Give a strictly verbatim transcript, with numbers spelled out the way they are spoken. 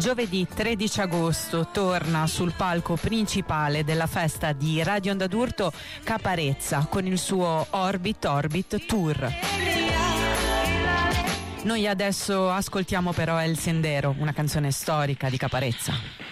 Giovedì tredici agosto torna sul palco principale della festa di Radio Onda d'Urto Caparezza con il suo Orbit Orbit Tour. Noi adesso ascoltiamo però El Sendero, una canzone storica di Caparezza.